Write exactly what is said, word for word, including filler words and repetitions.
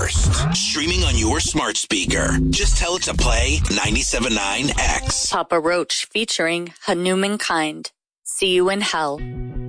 first. Streaming on your smart speaker. Just tell it to play ninety-seven point nine X. Papa Roach featuring Hanuman Kind. See you in hell.